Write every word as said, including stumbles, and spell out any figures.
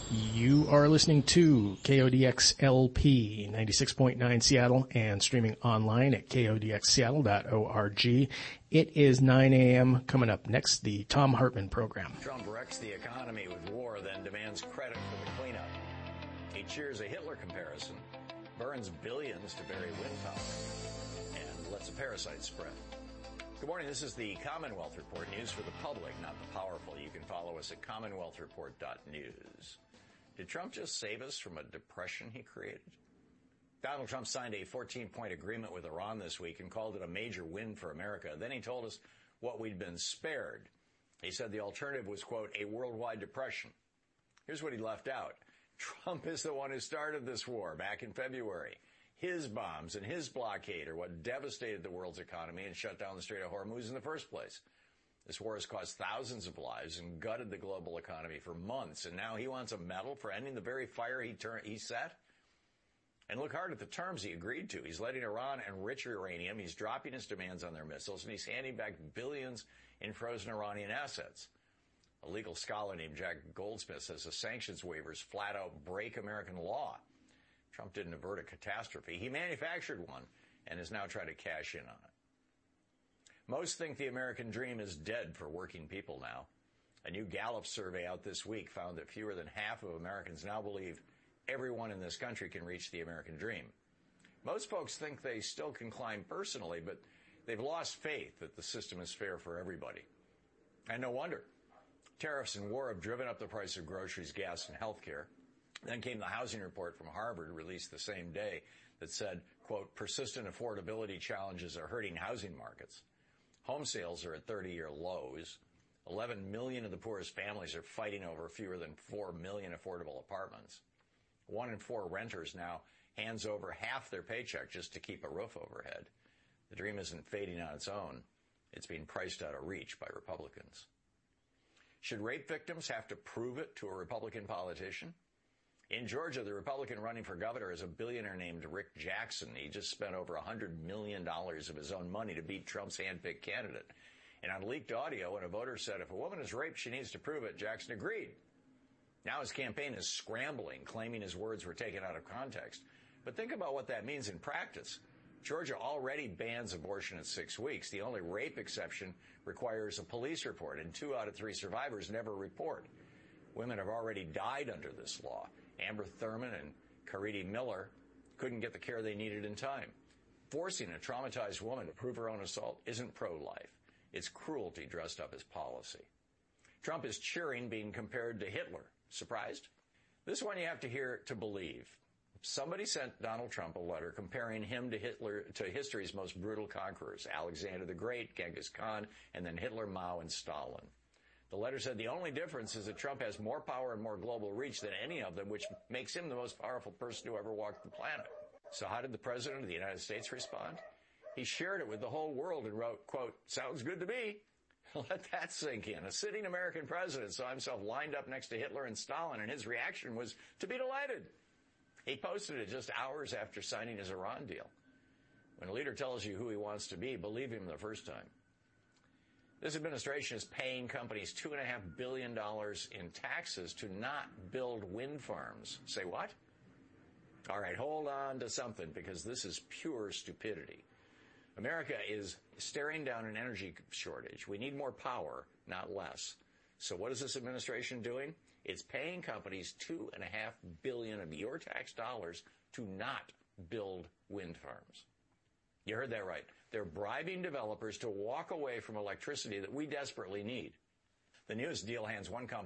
You are listening to K O D X L P ninety-six point nine Seattle and streaming online at K O D X seattle dot org. It is nine a.m. Coming up next, the Thom Hartmann program. Trump wrecks the economy with war, then demands credit for the cleanup. He cheers a Hitler comparison, burns billions to bury wind power, and lets a parasite spread. Good morning. This is the Commonwealth Report, news for the public, not the powerful. You can follow us at commonwealth report dot news. Did Trump just save us from a depression he created? Donald Trump signed a fourteen-point agreement with Iran this week and called it a major win for America. Then he told us what we'd been spared. He said the alternative was, quote, a worldwide depression. Here's what he left out. Trump is the one who started this war back in February. His bombs and his blockade are what devastated the world's economy and shut down the Strait of Hormuz in the first place. This war has cost thousands of lives and gutted the global economy for months, and now he wants a medal for ending the very fire he, tur- he set? And look hard at the terms he agreed to. He's letting Iran enrich uranium, he's dropping his demands on their missiles, and he's handing back billions in frozen Iranian assets. A legal scholar named Jack Goldsmith says the sanctions waivers flat out break American law. Trump didn't avert a catastrophe. He manufactured one and is now trying to cash in on it. Most think the American dream is dead for working people now. A new Gallup survey out this week found that fewer than half of Americans now believe everyone in this country can reach the American dream. Most folks think they still can climb personally, but they've lost faith that the system is fair for everybody. And no wonder. Tariffs and war have driven up the price of groceries, gas, and health care. Then came the housing report from Harvard, released the same day, that said, quote, persistent affordability challenges are hurting housing markets. Home sales are at thirty-year lows. eleven million of the poorest families are fighting over fewer than four million affordable apartments. One in four renters now hands over half their paycheck just to keep a roof overhead. The dream isn't fading on its own. It's being priced out of reach by Republicans. Should rape victims have to prove it to a Republican politician? In Georgia, the Republican running for governor is a billionaire named Rick Jackson. He just spent over one hundred million dollars of his own money to beat Trump's hand-picked candidate. And on leaked audio, when a voter said if a woman is raped, she needs to prove it, Jackson agreed. Now his campaign is scrambling, claiming his words were taken out of context. But think about what that means in practice. Georgia already bans abortion at six weeks. The only rape exception requires a police report, and two out of three survivors never report. Women have already died under this law. Amber Thurman and Caridi Miller couldn't get the care they needed in time. Forcing a traumatized woman to prove her own assault isn't pro-life. It's cruelty dressed up as policy. Trump is cheering being compared to Hitler. Surprised? This one you have to hear to believe. Somebody sent Donald Trump a letter comparing him to Hitler, to history's most brutal conquerors, Alexander the Great, Genghis Khan, and then Hitler, Mao, and Stalin. The letter said the only difference is that Trump has more power and more global reach than any of them, which makes him the most powerful person who ever walked the planet. So how did the President of the United States respond? He shared it with the whole world and wrote, quote, sounds good to me. Let that sink in. A sitting American president saw himself lined up next to Hitler and Stalin, and his reaction was to be delighted. He posted it just hours after signing his Iran deal. When a leader tells you who he wants to be, believe him the first time. This administration is paying companies two point five billion dollars in taxes to not build wind farms. Say what? All right, hold on to something, because this is pure stupidity. America is staring down an energy shortage. We need more power, not less. So what is this administration doing? It's paying companies two point five billion dollars of your tax dollars to not build wind farms. You heard that right. They're bribing developers to walk away from electricity that we desperately need. The newest deal hands one company